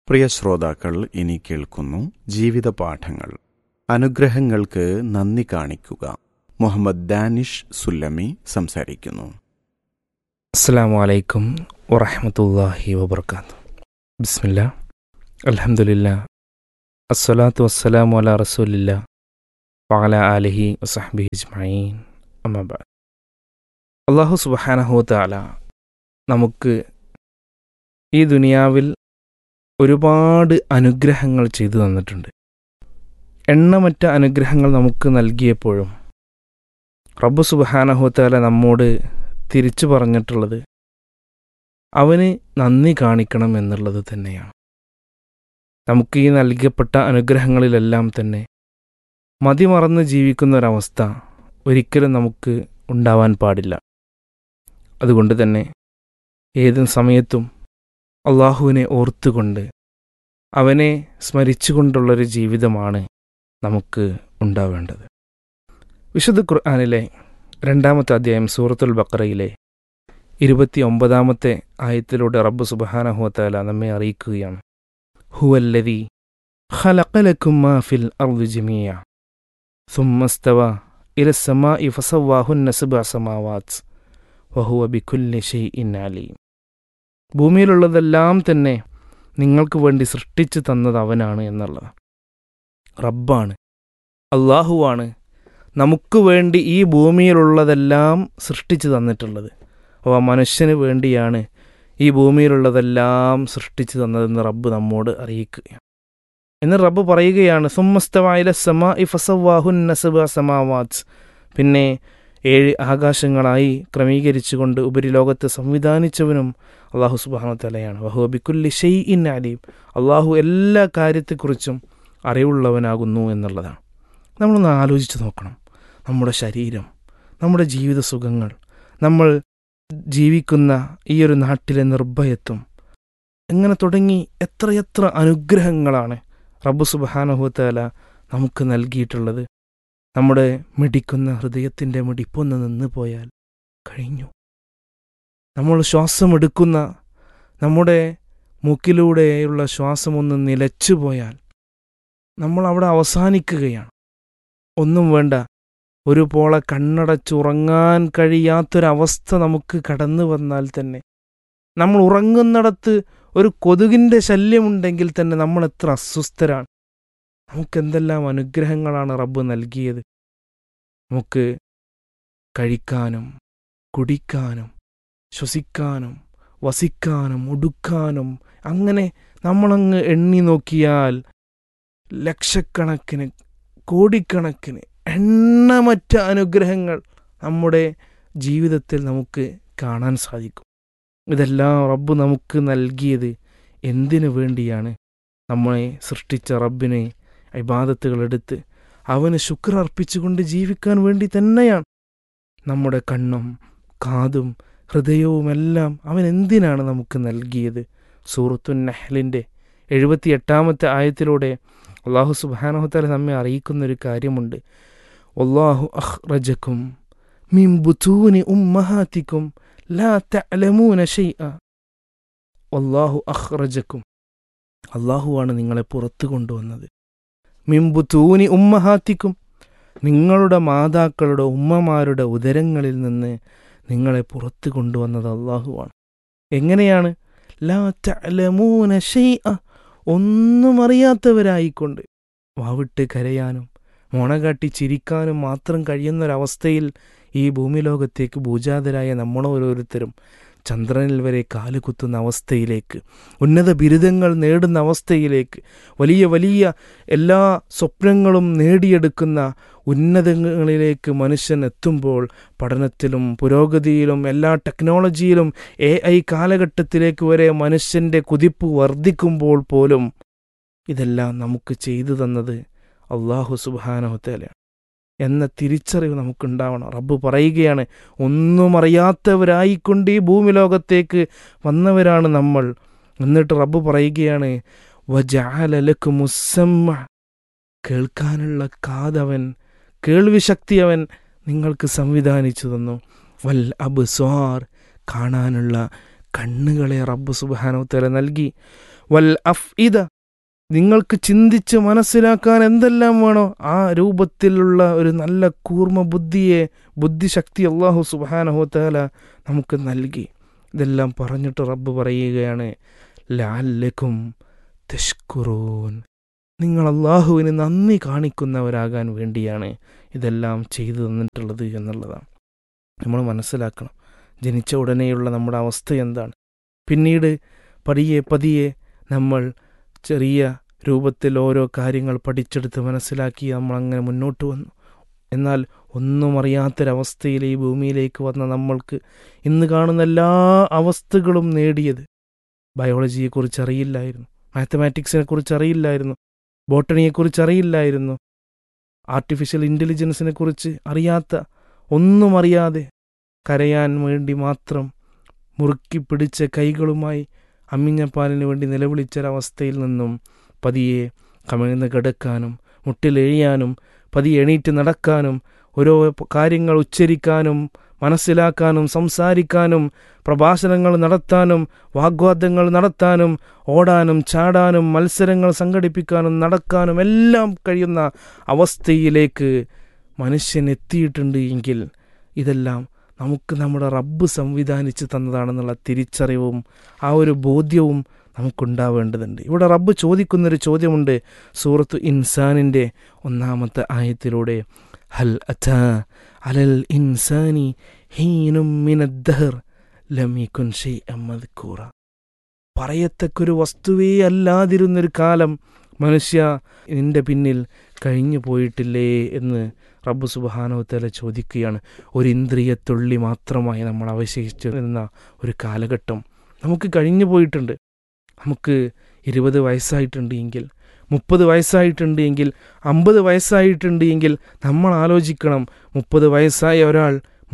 പ്രിയ ശ്രോതാക്കൾ, ഇനി കേൾക്കുന്നു ജീവിത പാഠങ്ങൾ. അനുഗ്രഹങ്ങൾക്ക് നന്ദി കാണിക്കുക. മുഹമ്മദ് ദാനിഷ് സുല്ലമി സംസാരിക്കുന്നു. അസ്സലാമു അലൈക്കും വറഹ്മത്തുള്ളാഹി വബറകാതുഹു. ബിസ്മില്ലാ, അൽഹംദുലില്ലാ, അസ്സലാത്തു വസ്സലാമു അലാ റസൂലില്ലാ വഅലാ ആലിഹി വസഹ്ബിഹി അജ്മഈൻ. അമ്മാ ബഅദ്. അല്ലാഹു സുബ്ഹാനഹു വ തആല നമുക്ക് ഈ ദുനിയാവിൽ ഒരുപാട് അനുഗ്രഹങ്ങൾ ചെയ്തു തന്നിട്ടുണ്ട്. എണ്ണമറ്റ അനുഗ്രഹങ്ങൾ നമുക്ക് നൽകിയപ്പോഴും റബ്ബ് സുബ്ഹാനഹു വ തആല നമ്മോട് തിരിച്ചു പറഞ്ഞിട്ടുള്ളത് അവന് നന്ദി കാണിക്കണം എന്നുള്ളത് തന്നെയാണ്. നമുക്ക് ഈ നൽകപ്പെട്ട അനുഗ്രഹങ്ങളിലെല്ലാം തന്നെ മതിമറന്ന് ജീവിക്കുന്ന ഒരവസ്ഥ ഒരിക്കലും നമുക്ക് ഉണ്ടാവാൻ പാടില്ല. അതുകൊണ്ട് തന്നെ ഏത് സമയത്തും അള്ളാഹുവിനെ ഓർത്തുകൊണ്ട് അവനെ സ്മരിച്ചുകൊണ്ടുള്ളൊരു ജീവിതമാണ് നമുക്ക് ഉണ്ടാവേണ്ടത്. വിശുദ്ധ ഖുർആനിലെ 2-ാമത്തെ അധ്യായം സൂറത്തുൽ ബഖറയിലെ 29-ാമത്തെ ആയത്തിലൂടെ റബ്ബ് സുബ്ഹാനഹു വ തആല നമ്മെ അറിയിക്കുകയാണ്: ഹുവല്ലദീ ഖലഖ ലക്കും മാ ഫിൽ അർളി ജമീഅ സുമ്മ ഇസ്തവ ഇലസ് സമാഇ ഫസവ്വാഹുന്ന സബ്അ സമാവാത് വഹുവ ബികുല്ലി ഷൈഇൻ അലീം. ഭൂമിയിലുള്ളതെല്ലാം തന്നെ നിങ്ങൾക്ക് വേണ്ടി സൃഷ്ടിച്ചു തന്നത് അവനാണ് എന്നുള്ളതാണ്. റബ്ബാണ്, അള്ളാഹുവാണ് നമുക്ക് വേണ്ടി ഈ ഭൂമിയിലുള്ളതെല്ലാം സൃഷ്ടിച്ചു തന്നിട്ടുള്ളത്. അപ്പോൾ മനുഷ്യന് വേണ്ടിയാണ് ഈ ഭൂമിയിലുള്ളതെല്ലാം സൃഷ്ടിച്ചു തന്നതെന്ന് റബ്ബ് നമ്മോട് അറിയിക്കുകയാണ്. എന്ന് റബ്ബ് പറയുകയാണ്: സുമ്മസ്തവ ഇലസ് സമാഇ ഫസവ്വാഹുന്ന സബ്അ സമാവാത്. പിന്നെ 7 ആകാശങ്ങളായി ക്രമീകരിച്ചുകൊണ്ട് ഉപരിലോകത്തെ സംവിധാനിച്ചവനും അള്ളാഹു സുബ്ഹാനഹു വ തആലയാണ്. വഹുവ ബികുല്ലി ഷൈഇൻ അലീം. അള്ളാഹു എല്ലാ കാര്യത്തെക്കുറിച്ചും അറിവുള്ളവനാകുന്നു എന്നുള്ളതാണ്. നമ്മളൊന്ന് ആലോചിച്ച് നോക്കണം. നമ്മുടെ ശരീരം, നമ്മുടെ ജീവിത സുഖങ്ങൾ, നമ്മൾ ജീവിക്കുന്ന ഈ ഒരു നാട്ടിലെ നിർഭയത്വം, എങ്ങനെ തുടങ്ങി എത്രയെത്ര അനുഗ്രഹങ്ങളാണ് റബ്ബ് സുബ്ഹാനഹു വ തആല നമുക്ക് നൽകിയിട്ടുള്ളത്. നമ്മുടെ മിടിക്കുന്ന ഹൃദയത്തിൻ്റെ മിടിപ്പൊന്ന് നിന്ന് പോയാൽ കഴിഞ്ഞു. നമ്മൾ ശ്വാസമെടുക്കുന്ന നമ്മുടെ മൂക്കിലൂടെയുള്ള ശ്വാസമൊന്ന് നിലച്ചു പോയാൽ നമ്മൾ അവിടെ അവസാനിക്കുകയാണ്. ഒന്നും വേണ്ട, ഒരു പോള കണ്ണടച്ചുറങ്ങാൻ കഴിയാത്തൊരവസ്ഥ നമുക്ക് കടന്നു വന്നാൽ തന്നെ, നമ്മൾ ഉറങ്ങുന്നിടത്ത് ഒരു കൊതുകിൻ്റെ ശല്യമുണ്ടെങ്കിൽ തന്നെ നമ്മൾ എത്ര അസ്വസ്ഥരാണ്. നമുക്കെന്തെല്ലാം അനുഗ്രഹങ്ങളാണ് റബ്ബ് നൽകിയത്. നമുക്ക് കഴിക്കാനും കുടിക്കാനും ശ്വസിക്കാനും വസിക്കാനും ഉടുക്കാനും, അങ്ങനെ നമ്മളങ്ങ് എണ്ണി നോക്കിയാൽ ലക്ഷക്കണക്കിന് കോടിക്കണക്കിന് എണ്ണമറ്റ അനുഗ്രഹങ്ങൾ നമ്മുടെ ജീവിതത്തിൽ നമുക്ക് കാണാൻ സാധിക്കും. ഇതെല്ലാം റബ്ബ് നമുക്ക് നൽകിയത് എന്തിനു വേണ്ടിയാണ്? നമ്മളെ സൃഷ്ടിച്ച റബ്ബിനെ ഇബാദത്തുകളെടുത്ത് അവന് ശുക്ർ അർപ്പിച്ചുകൊണ്ട് ജീവിക്കാൻ വേണ്ടി തന്നെയാണ്. നമ്മുടെ കണ്ണും കാതും ഹൃദയവുമെല്ലാം അവൻ എന്തിനാണ് നമുക്ക് നൽകിയത്? സൂറത്തുൻ നഹ്ലിൻ്റെ 78-ാമത്തെ ആയത്തിലൂടെ അല്ലാഹു സുബ്ഹാനഹു വ തആല നമ്മെ അറിയിക്കുന്നൊരു കാര്യമുണ്ട്: വല്ലാഹു അഖ്റജകും മിൻ ബുതൂനി ഉമ്മഹാതികും ലാ തഅലമൂന ഷൈഅ. വല്ലാഹു അഖ്റജകും, അല്ലാഹുവാണ് നിങ്ങളെ പുറത്തു കൊണ്ടുവന്നത്. മിൻ ബുതൂനി ഉമ്മഹാതികും, നിങ്ങളുടെ മാതാക്കളുടെ ഉമ്മമാരുടെ ഉദരങ്ങളിൽ നിന്ന് നിങ്ങളെ പുറത്തു കൊണ്ടുവന്നത് അല്ലാഹുവാണ്. എങ്ങനെയാണ്? ലാ തഅലമൂന ഷൈഅ, ഒന്നും അറിയാത്തവരായിക്കൊണ്ട്, വാവിട്ട് കരയാനും മോണകാട്ടി ചിരിക്കാനും മാത്രം കഴിയുന്നൊരവസ്ഥയിൽ ഈ ഭൂമി ലോകത്തേക്ക് ഭൂജാതരായ നമ്മളോരോരുത്തരും ചന്ദ്രനിൽ വരെ കാലുകുത്തുന്ന അവസ്ഥയിലേക്ക്, ഉന്നത ബിരുദങ്ങൾ നേടുന്ന അവസ്ഥയിലേക്ക്, വലിയ വലിയ എല്ലാ സ്വപ്നങ്ങളും നേടിയെടുക്കുന്ന ഉന്നതങ്ങളിലേക്ക് മനുഷ്യൻ എത്തുമ്പോൾ, പഠനത്തിലും പുരോഗതിയിലും എല്ലാ ടെക്നോളജിയിലും AI കാലഘട്ടത്തിലേക്ക് വരെ മനുഷ്യൻ്റെ കുതിപ്പ് വർദ്ധിക്കുമ്പോൾ പോലും ഇതെല്ലാം നമുക്ക് ചെയ്തു തന്നത് അല്ലാഹു സുബ്ഹാനഹു വ തആലയാണ് എന്ന തിരിച്ചറിവ് നമുക്കുണ്ടാവണം. റബ്ബ് പറയുകയാണ്, ഒന്നും അറിയാത്തവരായിക്കൊണ്ട് ഈ ഭൂമി ലോകത്തേക്ക് വന്നവരാണ് നമ്മൾ. എന്നിട്ട് റബ്ബ് പറയുകയാണ്, വജഅല ലക്കുമുസ് സമഅ, കേൾക്കാനുള്ള കാതവൻ, കേൾവി ശക്തി അവൻ നിങ്ങൾക്ക് സംവിധാനിച്ചു തന്നു. വൽ അബ്സ്വാർ, കാണാനുള്ള കണ്ണുകളെ റബ്ബ് സുബ്ഹാനഹു വ തആല നൽകി. വൽ അഫ്ഇദ, നിങ്ങൾക്ക് ചിന്തിച്ച് മനസ്സിലാക്കാൻ എന്തെല്ലാം വേണോ ആ രൂപത്തിലുള്ള ഒരു നല്ല കൂർമ്മ ബുദ്ധിശക്തി അല്ലാഹു സുബ്ഹാനഹു വതആല നമുക്ക് നൽകി. ഇതെല്ലാം പറഞ്ഞിട്ട് റബ്ബ് പറയുകയാണ്, ലഅല്ലക്കും തഷ്കുറൂൻ, നിങ്ങൾ അള്ളാഹുവിന് നന്ദി കാണിക്കുന്നവരാകാൻ വേണ്ടിയാണ് ഇതെല്ലാം ചെയ്തു തന്നിട്ടുള്ളത് എന്നുള്ളതാണ്. നമ്മൾ മനസ്സിലാക്കണം, ജനിച്ച ഉടനെയുള്ള നമ്മുടെ അവസ്ഥ എന്താണ്. പിന്നീട് പതിയെ നമ്മൾ ചെറിയ രൂപത്തിൽ ഓരോ കാര്യങ്ങൾ പഠിച്ചെടുത്ത് മനസ്സിലാക്കി നമ്മളങ്ങനെ മുന്നോട്ട് വന്നു. എന്നാൽ ഒന്നും അറിയാത്തൊരവസ്ഥയിൽ ഈ ഭൂമിയിലേക്ക് വന്ന നമ്മൾക്ക് ഇന്ന് കാണുന്ന എല്ലാ അവസ്ഥകളും നേടിയത് ബയോളജിയെക്കുറിച്ച് അറിയില്ലായിരുന്നു, മാത്തമാറ്റിക്സിനെ കുറിച്ച് അറിയില്ലായിരുന്നു, ബോട്ടണിയെക്കുറിച്ച് അറിയില്ലായിരുന്നു, ആർട്ടിഫിഷ്യൽ ഇൻ്റലിജൻസിനെ കുറിച്ച് ഒന്നും അറിയാതെ കരയാൻ വേണ്ടി മാത്രം മുറുക്കി പിടിച്ച കൈകളുമായി അമ്മിഞ്ഞപ്പാലിന് വേണ്ടി നിലവിളിച്ചൊരവസ്ഥയിൽ നിന്നും പതിയെ കമിഴ്ന്ന് കിടക്കാനും മുട്ടിലെഴിയാനും പതിയെ എണീറ്റ് നടക്കാനും ഓരോ കാര്യങ്ങൾ ഉച്ചരിക്കാനും മനസ്സിലാക്കാനും സംസാരിക്കാനും പ്രഭാഷണങ്ങൾ നടത്താനും വാഗ്വാദങ്ങൾ നടത്താനും ഓടാനും ചാടാനും മത്സരങ്ങൾ സംഘടിപ്പിക്കാനും നടക്കാനും എല്ലാം കഴിയുന്ന അവസ്ഥയിലേക്ക് മനുഷ്യൻ എത്തിയിട്ടുണ്ട് എങ്കിൽ ഇതെല്ലാം നമുക്ക് നമ്മുടെ റബ്ബ് സംവിധാനിച്ച് തന്നതാണെന്നുള്ള തിരിച്ചറിവും ആ ഒരു ബോധ്യവും നമുക്കുണ്ടാവേണ്ടതുണ്ട്. ഇവിടെ റബ്ബ് ചോദിക്കുന്നൊരു ചോദ്യമുണ്ട് സൂറത്തു ഇൻസാനിൻ്റെ 1-ാമത്തെ ആയത്തിലൂടെ, ഹൽ അതാ അലൽ ഇൻസാനി ഹീനും മിനദ്ദഹർ ലം യകുൻ ശൈഅൻ മദ്കൂറ, പറയത്തക്കൊരു വസ്തുവേ അല്ലാതിരുന്നൊരു കാലം മനുഷ്യ നിന്റെ പിന്നിൽ കഴിഞ്ഞു പോയിട്ടില്ലേ എന്ന് റബ്ബ് സുബ്ഹാനഹു വതആല ചോദിക്കുകയാണ്. ഒരു ഇന്ദ്രിയത്തുള്ളി മാത്രമായി നമ്മൾ അവശേഷിച്ചിരുന്ന ഒരു കാലഘട്ടം നമുക്ക് കഴിഞ്ഞു പോയിട്ടുണ്ട്. നമുക്ക് 20 വയസ്സായിട്ടുണ്ട് എങ്കിൽ, 30 വയസ്സായിട്ടുണ്ട് എങ്കിൽ, 50 വയസ്സായിട്ടുണ്ട് എങ്കിൽ നമ്മൾ ആലോചിക്കണം, 30 വയസ്സായ ഒരാൾ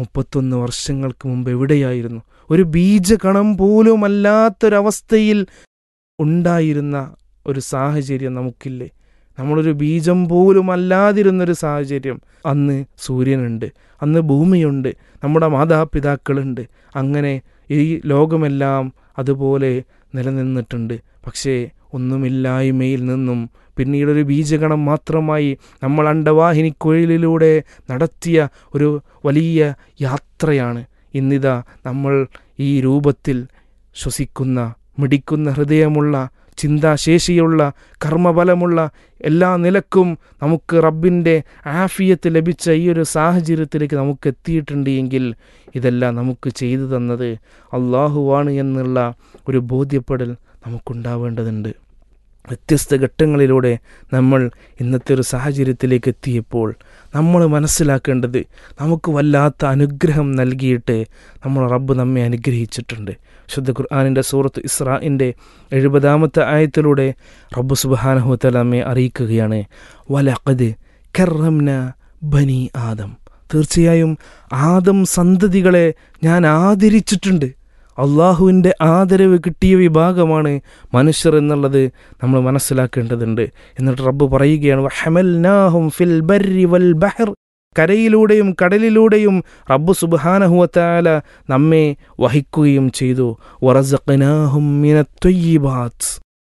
31 വർഷങ്ങൾക്ക് മുമ്പ് എവിടെയായിരുന്നു? ഒരു ബീജകണം പോലും അല്ലാത്തൊരവസ്ഥയിൽ ഉണ്ടായിരുന്ന ഒരു സാഹചര്യം നമുക്കില്ലേ? നമ്മളൊരു ബീജം പോലും അല്ലാതിരുന്നൊരു സാഹചര്യം. അന്ന് സൂര്യനുണ്ട്, അന്ന് ഭൂമിയുണ്ട്, നമ്മുടെ മാതാപിതാക്കളുണ്ട്, അങ്ങനെ ഈ ലോകമെല്ലാം അതുപോലെ നിലനിന്നിട്ടുണ്ട്. പക്ഷേ ഒന്നുമില്ലായ്മയിൽ നിന്നും പിന്നീടൊരു ബീജഗണം മാത്രമായി നമ്മൾ അണ്ടവാഹിനിക്കുഴലിലൂടെ നടത്തിയ ഒരു വലിയ യാത്രയാണ് ഇന്നിതാ നമ്മൾ ഈ രൂപത്തിൽ ശ്വസിക്കുന്ന, മിടിക്കുന്ന ഹൃദയമുള്ള, ചിന്താശേഷിയുള്ള, കർമ്മബലമുള്ള, എല്ലാ നിലക്കും നമുക്ക് റബ്ബിൻ്റെ ആഫിയത്ത് ലഭിച്ച ഈ ഒരു സാഹചര്യത്തിലേക്ക് നമുക്ക് എത്തിയിട്ടുണ്ട് എങ്കിൽ ഇതെല്ലാം നമുക്ക് ചെയ്തു തന്നത് അള്ളാഹുവാണ് എന്നുള്ള ഒരു ബോധ്യപ്പെടൽ നമുക്കുണ്ടാവേണ്ടതുണ്ട്. വ്യത്യസ്ത ഘട്ടങ്ങളിലൂടെ നമ്മൾ ഇന്നത്തെ ഒരു സാഹചര്യത്തിലേക്ക് എത്തിയപ്പോൾ നമ്മൾ മനസ്സിലാക്കേണ്ടത്, നമുക്ക് വല്ലാത്ത അനുഗ്രഹം നൽകിയിട്ട് നമ്മൾ റബ്ബ് നമ്മെ അനുഗ്രഹിച്ചിട്ടുണ്ട്. ശുദ്ധ ഖുർആനിൻ്റെ സൂറത്ത് ഇസ്രാഇൻ്റെ 70-ാമത്തെ ആയത്തിലൂടെ റബ്ബ് സുബ്ഹാനഹു വതആല നമ്മെ അറിയിക്കുകയാണ്, വലഖദ് കറംന ബനി ആദം, തീർച്ചയായും ആദം സന്തതികളെ ഞാൻ ആദരിച്ചിട്ടുണ്ട്. അള്ളാഹുവിൻ്റെ ആദരവ് കിട്ടിയ വിഭാഗമാണ് മനുഷ്യർ എന്നുള്ളത് നമ്മൾ മനസ്സിലാക്കേണ്ടതുണ്ട്. എന്നിട്ട് റബ്ബ് പറയുകയാണ്, വഹമൽനാഹും ഫിൽ ബർരി വൽ ബഹർ, കരയിലൂടെയും കടലിലൂടെയും റബ്ബ് സുബ്ഹാനഹു വതആല നമ്മെ വഹിക്കുകയും ചെയ്തു. വറസഖ്നാഹും മിനത്വയ്യിബാത്ത്,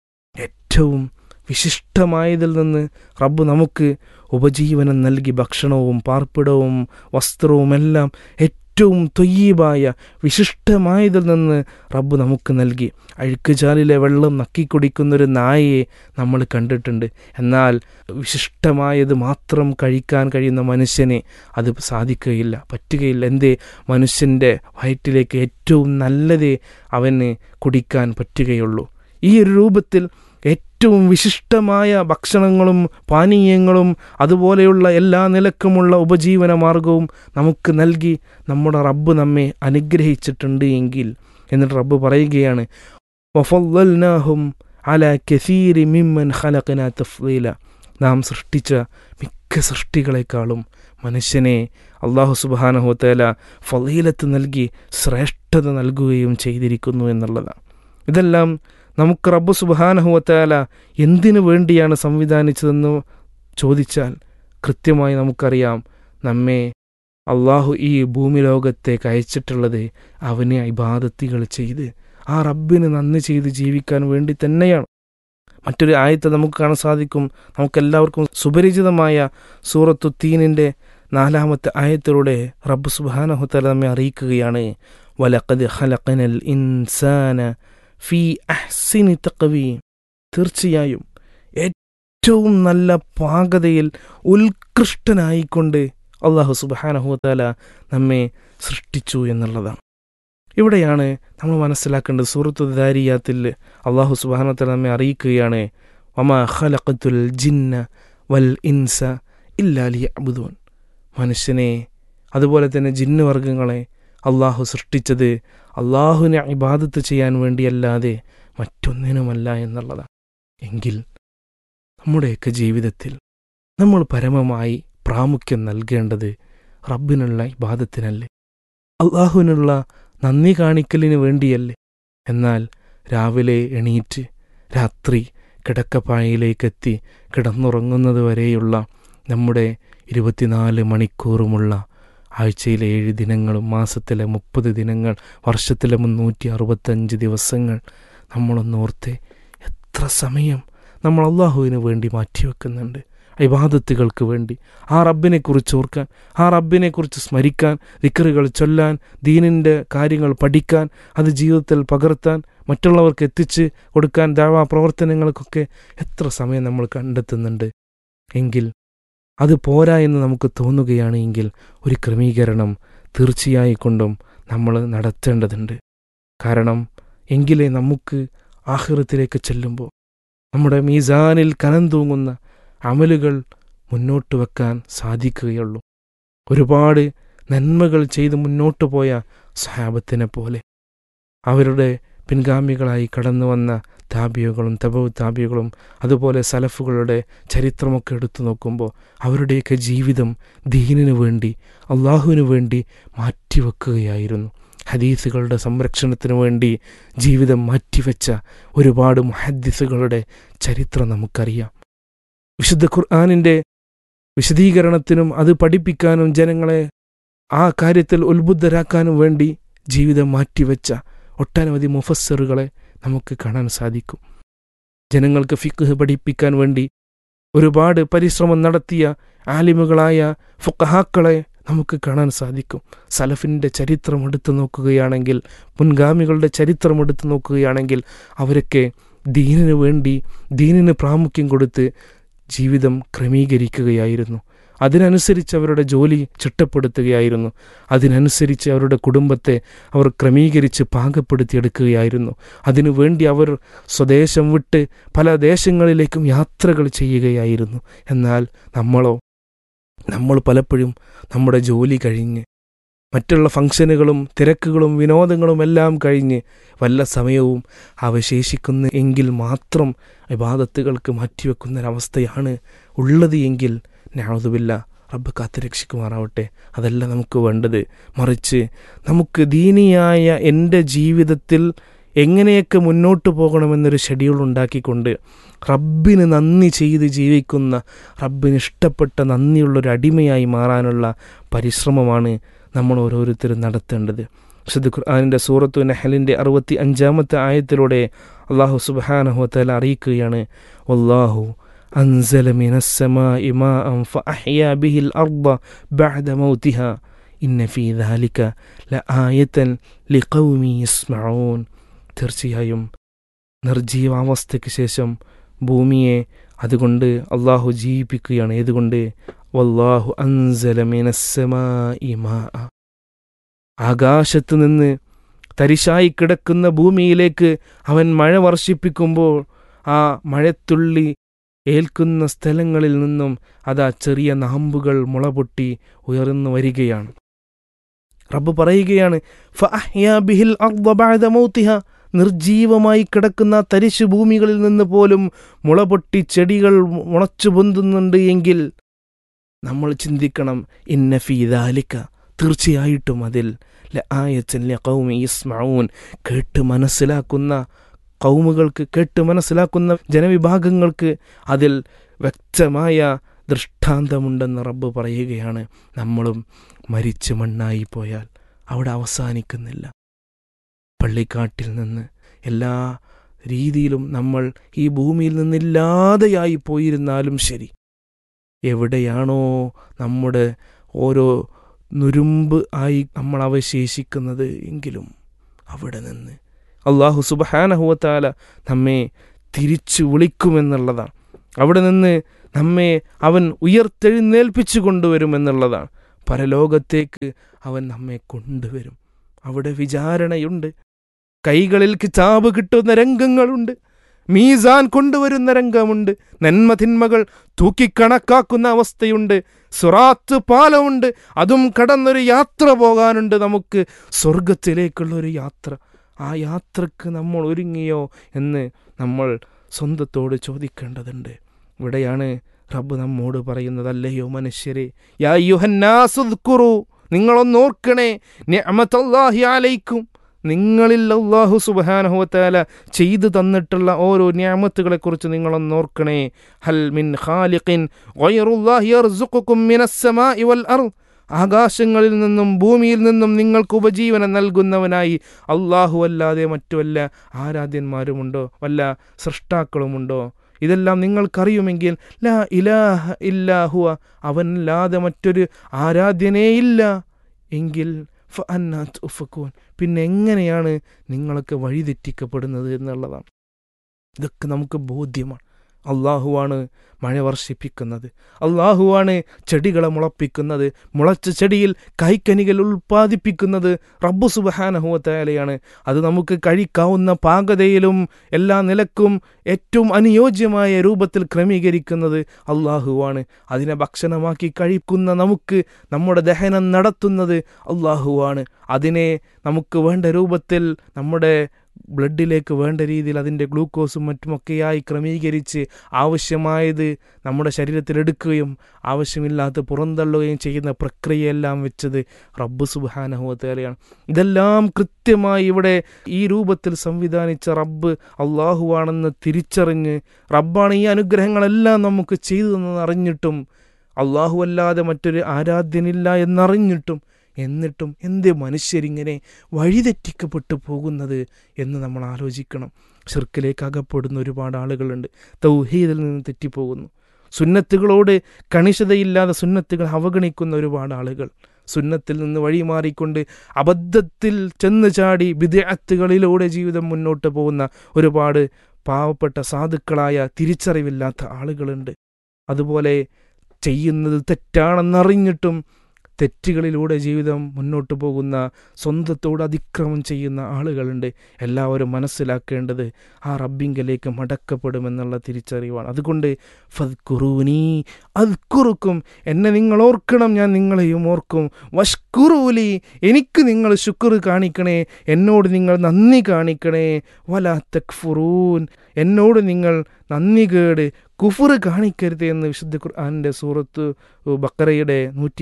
ഏറ്റവും വിശിഷ്ടമായതിൽ നിന്ന് റബ്ബ് നമുക്ക് ഉപജീവനം നൽകി. ഭക്ഷണവും പാർപ്പിടവും വസ്ത്രവും എല്ലാം ഏറ്റവും തൊയ്യീബായ വിശിഷ്ടമായതിൽ നിന്ന് റബ്ബ് നമുക്ക് നൽകി. അഴുക്കുചാലിലെ വെള്ളം നക്കിക്കുടിക്കുന്നൊരു നായയെ നമ്മൾ കണ്ടിട്ടുണ്ട്. എന്നാൽ വിശിഷ്ടമായത് മാത്രം കഴിക്കാൻ കഴിയുന്ന മനുഷ്യനെ അത് സാധിക്കുകയില്ല, പറ്റുകയില്ല. എന്തേ? മനുഷ്യൻ്റെ വയറ്റിലേക്ക് ഏറ്റവും നല്ലതേ അവന് കുടിക്കാൻ പറ്റുകയുള്ളൂ. ഈ ഒരു രൂപത്തിൽ ഏറ്റവും വിശിഷ്ടമായ ഭക്ഷണങ്ങളും പാനീയങ്ങളും അതുപോലെയുള്ള എല്ലാ നിലക്കുമുള്ള ഉപജീവന മാർഗവും നമുക്ക് നൽകി നമ്മുടെ റബ്ബ് നമ്മെ അനുഗ്രഹിച്ചിട്ടുണ്ട് എങ്കിൽ, എന്നിട്ട് റബ്ബ് പറയുകയാണ്, വഫളൽനാഹും അലാ കസീരി മിമ്മൻ ഖലഖനാ തഫ്ളീല, നാം സൃഷ്ടിച്ച മിക്ക സൃഷ്ടികളെക്കാളും മനുഷ്യനെ അല്ലാഹു സുബ്ഹാനഹു വതആല ഫളീലത്ത് നൽകി ശ്രേഷ്ഠത നൽകുകയും ചെയ്തിരിക്കുന്നു എന്നുള്ളതാണ്. ഇതെല്ലാം നമുക്ക് റബ്ബ് സുബ്ഹാനഹു വതആല എന്തിനു വേണ്ടിയാണ് സംവിധാനിച്ചതെന്ന് ചോദിച്ചാൽ കൃത്യമായി നമുക്കറിയാം, നമ്മെ അള്ളാഹു ഈ ഭൂമി ലോകത്തേക്ക് അയച്ചിട്ടുള്ളത് അവനെ ഇബാദത്തുകൾ ചെയ്ത് ആ റബ്ബിന് നന്ദി ചെയ്ത് ജീവിക്കാൻ വേണ്ടി തന്നെയാണ്. മറ്റൊരു ആയത്ത് നമുക്ക് കാണാൻ സാധിക്കും, നമുക്കെല്ലാവർക്കും സുപരിചിതമായ സൂറത്തു തീനിൻ്റെ 4-ാമത്തെ ആയത്തിലൂടെ റബ്ബ് സുബ്ഹാനഹു തആല നമ്മെ അറിയിക്കുകയാണ്, വലഖദ് ഖലഖനൽ ഇൻസാന ഫീ അഹ്സനി തഖ്വീം. തീർച്ചയായും ഏറ്റവും നല്ല പാകതയിൽ ഉത്കൃഷ്ടനായിക്കൊണ്ട് അള്ളാഹു സുബ്ഹാനഹു തആല നമ്മെ സൃഷ്ടിച്ചു എന്നുള്ളതാണ്. ഇവിടെയാണ് നമ്മൾ മനസ്സിലാക്കേണ്ടത്. സൂറത്തു ദാരിയാത്തിൽ അള്ളാഹു സുബ്ഹാനഹു തആല നമ്മെ അറിയിക്കുകയാണ്, വമാ ഖലഖതുൽ ജിന്ന വൽ ഇൻസ ഇല്ലാ ലിയഅ്ബുദൂൻ. മനുഷ്യനെ അതുപോലെ തന്നെ ജിന്ന് വർഗങ്ങളെ അള്ളാഹു സൃഷ്ടിച്ചത് അള്ളാഹുവിനെ ഇബാദത്ത് ചെയ്യാൻ വേണ്ടിയല്ലാതെ മറ്റൊന്നിനുമല്ല എന്നുള്ളതാണ്. എങ്കിൽ നമ്മുടെയൊക്കെ ജീവിതത്തിൽ നമ്മൾ പരമമായി പ്രാമുഖ്യം നൽകേണ്ടത് റബ്ബിനുള്ള ഇബാദത്തിനല്ലേ, അള്ളാഹുവിനുള്ള നന്ദി കാണിക്കലിന് വേണ്ടിയല്ലേ. എന്നാൽ രാവിലെ എണീറ്റ് രാത്രി കിടക്കപ്പായയിലേക്കെത്തി കിടന്നുറങ്ങുന്നത് വരെയുള്ള നമ്മുടെ 24 മണിക്കൂറുമുള്ള ആഴ്ചയിലെ 7 ദിനങ്ങളും മാസത്തിലെ 30 ദിനങ്ങൾ വർഷത്തിലെ 365 ദിവസങ്ങൾ നമ്മളൊന്നോർത്തെ എത്ര സമയം നമ്മൾ അള്ളാഹുവിന് വേണ്ടി മാറ്റിവെക്കുന്നുണ്ട്, ഇബാദത്തുകൾക്ക് വേണ്ടി. ആ റബ്ബിനെക്കുറിച്ച് ഓർക്കാൻ, ആ റബ്ബിനെക്കുറിച്ച് സ്മരിക്കാൻ, ദിക്റുകൾ ചൊല്ലാൻ, ദീനിൻ്റെ കാര്യങ്ങൾ പഠിക്കാൻ, അത് ജീവിതത്തിൽ പകർത്താൻ, മറ്റുള്ളവർക്ക് എത്തിച്ച് കൊടുക്കാൻ, ദഅവാ പ്രവർത്തനങ്ങൾക്കൊക്കെ എത്ര സമയം നമ്മൾ കണ്ടെത്തുന്നുണ്ട്. എങ്കിൽ അത് പോരാ എന്ന് നമുക്ക് തോന്നുകയാണ് എങ്കിൽ ഒരു ക്രമീകരണം തീർച്ചയായിക്കൊണ്ടും നമ്മൾ നടത്തേണ്ടതുണ്ട്. കാരണം എങ്കിലേ നമുക്ക് ആഖിറത്തിലേക്ക് ചെല്ലുമ്പോൾ നമ്മുടെ മീസാനിൽ കനം തൂങ്ങുന്ന അമലുകൾ മുന്നോട്ട് വെക്കാൻ സാധിക്കുകയുള്ളൂ. ഒരുപാട് നന്മകൾ ചെയ്ത് മുന്നോട്ട് പോയ സഹാബത്തിനെ പോലെ അവരുടെ പിൻഗാമികളായി കടന്നു വന്ന താബിയുകളും തബഉ താബിയുകളും അതുപോലെ സലഫുകളുടെ ചരിത്രമൊക്കെ എടുത്തു നോക്കുമ്പോൾ അവരുടെയൊക്കെ ജീവിതം ദീനിനു വേണ്ടി അള്ളാഹുവിനു വേണ്ടി മാറ്റിവെക്കുകയായിരുന്നു. ഹദീസുകളുടെ സംരക്ഷണത്തിനു വേണ്ടി ജീവിതം മാറ്റിവെച്ച ഒരുപാട് മുഹദ്ദിസുകളുടെ ചരിത്രം നമുക്കറിയാം. വിശുദ്ധ ഖുർആനിൻ്റെ വിശദീകരണത്തിനും അത് പഠിപ്പിക്കാനും ജനങ്ങളെ ആ കാര്യത്തിൽ ഉത്ബുദ്ധരാക്കാനും വേണ്ടി ജീവിതം മാറ്റിവെച്ച ഒട്ടനവധി മുഫസ്സിറുകളെ നമുക്ക് കാണാൻ സാധിക്കും. ജനങ്ങൾക്ക് ഫിഖ്ഹ് പഠിപ്പിക്കാൻ വേണ്ടി ഒരുപാട് പരിശ്രമം നടത്തിയ ആലിമുകളായ ഫുഖഹാക്കളെ നമുക്ക് കാണാൻ സാധിക്കും. സലഫിൻ്റെ ചരിത്രം എടുത്തു നോക്കുകയാണെങ്കിൽ, മുൻഗാമികളുടെ ചരിത്രം എടുത്തു നോക്കുകയാണെങ്കിൽ അവരൊക്കെ ദീനിനു വേണ്ടി ദീനിന് പ്രാമുഖ്യം കൊടുത്ത് ജീവിതം ക്രമീകരിക്കുകയായിരുന്നു. അതിനനുസരിച്ച് അവരുടെ ജോലി ചിട്ടപ്പെടുത്തുകയായിരുന്നു. അതിനനുസരിച്ച് അവരുടെ കുടുംബത്തെ അവർ ക്രമീകരിച്ച് പാകപ്പെടുത്തിയെടുക്കുകയായിരുന്നു. അതിനുവേണ്ടി അവർ സ്വദേശം വിട്ട് പല ദേശങ്ങളിലേക്കും യാത്രകൾ ചെയ്യുകയായിരുന്നു. എന്നാൽ നമ്മൾ പലപ്പോഴും നമ്മുടെ ജോലി കഴിഞ്ഞ് മറ്റുള്ള ഫംഗ്ഷനുകളും തിരക്കുകളും വിനോദങ്ങളും എല്ലാം കഴിഞ്ഞ് വല്ല സമയവും അവശേഷിക്കുന്ന എങ്കിൽ മാത്രം ഇബാദത്തുകൾക്ക് മാറ്റിവെക്കുന്നൊരവസ്ഥയാണ് ഉള്ളത് എങ്കിൽ നഅൂദുബില്ലാ, റബ്ബ് കാത്തുരക്ഷിക്കുമാറാവട്ടെ. അതല്ല നമുക്ക് വേണ്ടത്. മറിച്ച് നമുക്ക് ദീനിയായ എൻ്റെ ജീവിതത്തിൽ എങ്ങനെയൊക്കെ മുന്നോട്ട് പോകണമെന്നൊരു ഷെഡ്യൂൾ ഉണ്ടാക്കിക്കൊണ്ട് റബ്ബിന് നന്ദി ചെയ്ത് ജീവിക്കുന്ന, റബ്ബിന് ഇഷ്ടപ്പെട്ട നന്ദിയുള്ളൊരു അടിമയായി മാറാനുള്ള പരിശ്രമമാണ് നമ്മൾ ഓരോരുത്തരും നടത്തേണ്ടത്. വിശുദ്ധ ഖുർആനിൻ്റെ സൂറത്തു നഹലിൻ്റെ 65-ാമത്തെ ആയത്തിലൂടെ അല്ലാഹു സുബ്ഹാനഹു വ തആല അറിയിക്കുകയാണ്, വല്ലാഹു അൻസല മിനസ്സമാഇ മാഅൻ ഫഅഹ്യാ ബിഹിൽ അർദ ബഅദ മൗതിഹാ ഇന്ന ഫീ ദാലിക ലആയതൻ ലിഖൗമി യസ്മഊൻ. തീർച്ചയായും നിർജീവാവസ്ഥയ്ക്ക് ശേഷം ഭൂമിയെ അതുകൊണ്ട് അള്ളാഹു ജീവിപ്പിക്കുകയാണ്. ഏതുകൊണ്ട്? വല്ലാഹു അൻസല മിനസ്സമാഇ മാഅ. ആകാശത്ത് നിന്ന് തരിശായി കിടക്കുന്ന ഭൂമിയിലേക്ക് അവൻ മഴ വർഷിപ്പിക്കുമ്പോൾ ആ മഴത്തുള്ളി ഏൽക്കുന്ന സ്ഥലങ്ങളിൽ നിന്നും അതാ ചെറിയ നാമ്പുകൾ മുളപൊട്ടി ഉയർന്നു വരികയാണ്. റബ്ബ് പറയുകയാണ്, ഫഅഹ്യാ ബിഹിൽ അർദ ബഅദ മൗതിഹാ. നിർജീവമായി കിടക്കുന്ന തരിശു ഭൂമികളിൽ നിന്ന് പോലും മുളപൊട്ടി ചെടികൾ മുളച്ചു പൊന്തുന്നുണ്ട് എങ്കിൽ നമ്മൾ ചിന്തിക്കണം, ഇന്ന ഫീ ദാലിക, തീർച്ചയായിട്ടും അതിൽ ലആയതൻ ലിഖൗമി യസ്മഊൻ, കേട്ട് മനസ്സിലാക്കുന്ന കൗമുകൾക്ക്, കേട്ട് മനസ്സിലാക്കുന്ന ജനവിഭാഗങ്ങൾക്ക് അതിൽ വ്യക്തമായ ദൃഷ്ടാന്തമുണ്ടെന്ന് റബ്ബ് പറയുകയാണ്. നമ്മളും മരിച്ച് മണ്ണായി പോയാൽ അവിടെ അവസാനിക്കുന്നില്ല. പള്ളിക്കാട്ടിൽ നിന്ന് എല്ലാ രീതിയിലും നമ്മൾ ഈ ഭൂമിയിൽ നിന്നില്ലാതെയായി പോയിരുന്നാലും ശരി, എവിടെയാണോ നമ്മുടെ ഓരോ നുരുമ്പ് ആയി നമ്മൾ അവശേഷിക്കുന്നത് എങ്കിലും അവിടെ നിന്ന് അല്ലാഹു സുബ്ഹാനഹു വ തആല നമ്മെ തിരിച്ചു വിളിക്കുമെന്നുള്ളതാണ്. അവിടെ നിന്ന് നമ്മെ അവൻ ഉയർത്തെഴുന്നേൽപ്പിച്ചു കൊണ്ടുവരുമെന്നുള്ളതാണ്. പരലോകത്തേക്ക് അവൻ നമ്മെ കൊണ്ടുവരും. അവിടെ വിചാരണയുണ്ട്, കൈകളിൽ കിതാബ് കിട്ടുന്ന രംഗങ്ങളുണ്ട്, മീസാൻ കൊണ്ടുവരുന്ന രംഗമുണ്ട്, നന്മ തിന്മകൾ തൂക്കിക്കണക്കാക്കുന്ന അവസ്ഥയുണ്ട്, സിറാത്ത് പാലമുണ്ട്, അതും കടന്നൊരു യാത്ര പോകാനുണ്ട്, നമുക്ക് സ്വർഗത്തിലേക്കുള്ളൊരു യാത്ര. ആ യാത്രക്ക് നമ്മൾ ഒരുങ്ങിയോ എന്ന് നമ്മൾ സ്വന്തത്തോട് ചോദിക്കേണ്ടതുണ്ട്. ഇവിടെയാണ് റബ്ബ് നമ്മോട് പറയുന്നത്, അല്ലയോ മനുഷ്യരെ, യാ അയ്യുഹന്നാസു ഉദ്കുറു, നിങ്ങളൊന്നോർക്കണേ, നിഅമത്തല്ലാഹി അലൈക്കും, നിങ്ങളിൽ അല്ലാഹു സുബ്ഹാനഹു വ തആല ചെയ്തു തന്നിട്ടുള്ള ഓരോ നിഅമത്തുകളെക്കുറിച്ച് നിങ്ങളൊന്നോർക്കണേ. ഹൽ മിൻ ഖാലിഖിൻ ഗൈറുല്ലാഹി യർസുഖുകും മിനസ് സമാഇ വൽ അർദ്, ആകാശങ്ങളിൽ നിന്നും ഭൂമിയിൽ നിന്നും നിങ്ങൾക്ക് ഉപജീവനം നൽകുന്നവനായി അല്ലാഹു അല്ലാതെ മറ്റു വല്ല ആരാധ്യന്മാരുമുണ്ടോ, വല്ല സൃഷ്ടാക്കളുമുണ്ടോ? ഇതെല്ലാം നിങ്ങൾക്കറിയുമെങ്കിൽ ലാ ഇലാഹ ഇല്ലാ ഹുവ, അവനല്ലാതെ മറ്റൊരു ആരാധ്യനേയില്ല എങ്കിൽ ഫഅന്നാ തുഫകൂൻ, പിന്നെ എങ്ങനെയാണ് നിങ്ങളൊക്കെ വഴിതെറ്റിക്കപ്പെടുന്നത് എന്നുള്ളതാണ്. ഇതൊക്കെ നമുക്ക് ബോധ്യമാണ്. അള്ളാഹുവാണ് മഴ വർഷിപ്പിക്കുന്നത്, അള്ളാഹുവാണ് ചെടികളെ മുളപ്പിക്കുന്നത്, മുളച്ച ചെടിയിൽ കൈക്കനികൾ ഉൽപ്പാദിപ്പിക്കുന്നത് റബ്ബു സുബ്ഹാനഹു വ തആലയാണ്. അത് നമുക്ക് കഴിക്കാവുന്ന പാകതയിലും എല്ലാ നിലക്കും ഏറ്റവും അനുയോജ്യമായ രൂപത്തിൽ ക്രമീകരിക്കുന്നത് അള്ളാഹുവാണ്. അതിനെ ഭക്ഷണമാക്കി കഴിക്കുന്ന നമുക്ക് നമ്മുടെ ദഹനം നടത്തുന്നത് അള്ളാഹുവാണ്. അതിനെ നമുക്ക് വേണ്ട രൂപത്തിൽ നമ്മുടെ ബ്ലഡിലേക്ക് വേണ്ട രീതിയിൽ അതിൻ്റെ ഗ്ലൂക്കോസും മറ്റുമൊക്കെയായി ക്രമീകരിച്ച് ആവശ്യമായത് നമ്മുടെ ശരീരത്തിലെടുക്കുകയും ആവശ്യമില്ലാത്ത പുറന്തള്ളുകയും ചെയ്യുന്ന പ്രക്രിയയെല്ലാം വെച്ചത് റബ്ബ് സുബ്ഹാനഹു വ തആലയാണ്. ഇതെല്ലാം കൃത്യമായി ഇവിടെ ഈ രൂപത്തിൽ സംവിധാനിച്ച റബ്ബ് അള്ളാഹുവാണെന്ന് തിരിച്ചറിഞ്ഞ്, റബ്ബാണ് ഈ അനുഗ്രഹങ്ങളെല്ലാം നമുക്ക് ചെയ്തു തന്നെന്ന് അറിഞ്ഞിട്ടും, അള്ളാഹു അല്ലാതെ മറ്റൊരു ആരാധ്യനില്ല എന്നറിഞ്ഞിട്ടും, എന്നിട്ടും എന്ത് മനുഷ്യരിങ്ങനെ വഴിതെറ്റിക്കപ്പെട്ടു പോകുന്നത് എന്ന് നമ്മൾ ആലോചിക്കണം. ശിർക്കിലേക്ക് അകപ്പെടുന്ന ഒരുപാട് ആളുകളുണ്ട്, തൗഹീദിൽ നിന്ന് തെറ്റിപ്പോകുന്നു, സുന്നത്തുകളോട് കണിശതയില്ലാതെ സുന്നത്തുകൾ അവഗണിക്കുന്ന ഒരുപാട് ആളുകൾ, സുന്നത്തിൽ നിന്ന് വഴിമാറിക്കൊണ്ട് അബദ്ധത്തിൽ ചെന്ന് ചാടി ബിദ്അത്തുകളിലൂടെ ജീവിതം മുന്നോട്ട് പോകുന്ന ഒരുപാട് പാവപ്പെട്ട സാധുക്കളായ തിരിച്ചറിവില്ലാത്ത ആളുകളുണ്ട്. അതുപോലെ ചെയ്യുന്നത് തെറ്റാണെന്നറിഞ്ഞിട്ടും തെറ്റുകളിലൂടെ ജീവിതം മുന്നോട്ട് പോകുന്ന, സ്വന്തത്തോട് അതിക്രമം ചെയ്യുന്ന ആളുകളുണ്ട്. എല്ലാവരും മനസ്സിലാക്കേണ്ടത് ആ റബ്ബിങ്കലേക്ക് മടക്കപ്പെടുമെന്നുള്ള തിരിച്ചറിവാണ്. അതുകൊണ്ട് ഫദ്കുറൂനി അദ്കുറുക്കും, എന്നെ നിങ്ങൾ ഓർക്കണം, ഞാൻ നിങ്ങളെയും ഓർക്കും. വഷ്കുറൂലി, എനിക്ക് നിങ്ങൾ ശുക്ർ കാണിക്കണേ, എന്നോട് നിങ്ങൾ നന്ദി കാണിക്കണേ. വലാ തക്ഫുറൂൻ, എന്നോട് നിങ്ങൾ നന്ദികേട് കുഫർ കാണിക്കരുത് എന്ന് വിശുദ്ധ ഖുർആനിൻ്റെ സൂറത്ത് ബഖറയുടെ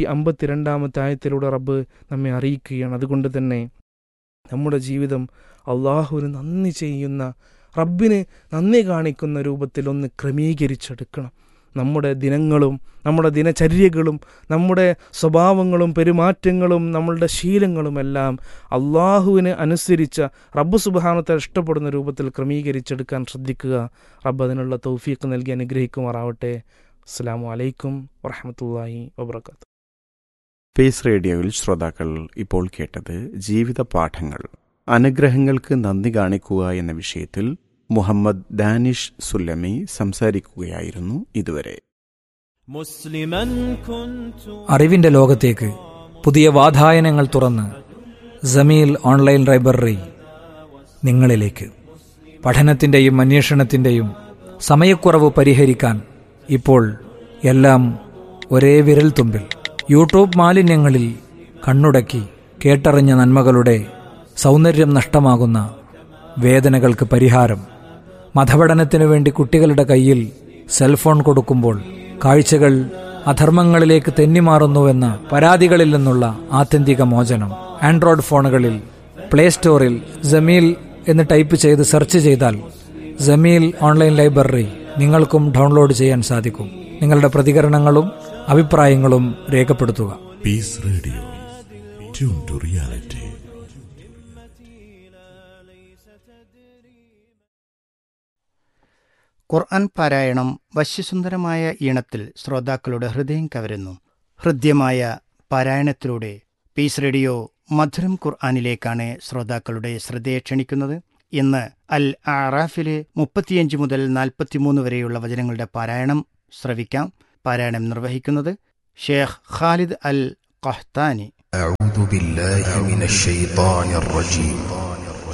152 ആയത്തിലൂടെ റബ്ബ് നമ്മെ അറിയിക്കുകയാണ്. അതുകൊണ്ട് തന്നെ നമ്മുടെ ജീവിതം അള്ളാഹുവിന് നന്ദി ചെയ്യുന്ന, റബ്ബിന് നന്ദി കാണിക്കുന്ന രൂപത്തിൽ ഒന്ന് ക്രമീകരിച്ചെടുക്കണം. നമ്മുടെ ദിനങ്ങളും നമ്മുടെ ദിനചര്യകളും നമ്മുടെ സ്വഭാവങ്ങളും പെരുമാറ്റങ്ങളും നമ്മളുടെ ശീലങ്ങളുമെല്ലാം അള്ളാഹുവിന് അനുസരിച്ച റബ്ബ് സുബ്ഹാനഹു വ തആല ഇഷ്ടപ്പെടുന്ന രൂപത്തിൽ ക്രമീകരിച്ചെടുക്കാൻ ശ്രദ്ധിക്കുക. റബ്ബ് അതിനുള്ള തൗഫീഖ് നൽകി അനുഗ്രഹിക്കുമാറാവട്ടെ. അസ്സലാമു അലൈക്കും വറഹ്മത്തുള്ളാഹി വബറകാതുഹു. പീസ് റേഡിയോയിൽ ശ്രോതാക്കൾ ഇപ്പോൾ കേട്ടത് ജീവിത പാഠങ്ങൾ. അനുഗ്രഹങ്ങൾക്ക് നന്ദി കാണിക്കുക എന്ന വിഷയത്തിൽ മുഹമ്മദ് ദാനിഷ് സുല്ലമി സംസാരിക്കുകയായിരുന്നു ഇതുവരെ. അറിവിന്റെ ലോകത്തേക്ക് പുതിയ വാതായനങ്ങൾ തുറന്ന് ജമീൽ ഓൺലൈൻ ലൈബ്രറി നിങ്ങളിലേക്ക്. പഠനത്തിന്റെയും അന്വേഷണത്തിന്റെയും സമയക്കുറവ് പരിഹരിക്കാൻ ഇപ്പോൾ എല്ലാം ഒരേ വിരൽ തുമ്പിൽ. യൂട്യൂബ് മാലിന്യങ്ങളിൽ കണ്ണുടക്കി കേട്ടറിഞ്ഞ നന്മകളുടെ സൗന്ദര്യം നഷ്ടമാകുന്ന വേദനകൾക്ക് പരിഹാരം. മതപഠനത്തിനു വേണ്ടി കുട്ടികളുടെ കയ്യിൽ സെൽഫോൺ കൊടുക്കുമ്പോൾ കാഴ്ചകൾ അധർമ്മങ്ങളിലേക്ക് തെന്നിമാറുന്നുവെന്ന പരാതികളിൽ നിന്നുള്ള ആത്യന്തിക മോചനം. ആൻഡ്രോയിഡ് ഫോണുകളിൽ പ്ലേ സ്റ്റോറിൽ ജമീൽ എന്ന് ടൈപ്പ് ചെയ്ത് സെർച്ച് ചെയ്താൽ ജമീൽ ഓൺലൈൻ ലൈബ്രറി നിങ്ങൾക്കും ഡൗൺലോഡ് ചെയ്യാൻ സാധിക്കും. നിങ്ങളുടെ പ്രതികരണങ്ങളും അഭിപ്രായങ്ങളും രേഖപ്പെടുത്തുക. Piece radio, tune to reality. ഖുർആൻ പാരായണം വശ്യസുന്ദരമായ ഈണത്തിൽ ശ്രോതാക്കളുടെ ഹൃദയം കവരുന്നു. ഹൃദ്യമായ പാരായണത്തിലൂടെ പീസ് റേഡിയോ മധുരം ഖുർആനിലേക്കാണ് ശ്രോതാക്കളുടെ ശ്രദ്ധയെ ക്ഷണിക്കുന്നത്. ഇന്ന് അൽ അറാഫിലെ 35 മുതൽ 43 വരെയുള്ള വചനങ്ങളുടെ പാരായണം ശ്രവിക്കാം. പാരായണം നിർവഹിക്കുന്നത് ഷേഖ് ഖാലിദ് അൽ ഖഹ്താനി. أعوذ بالله من الشيطان الرجيم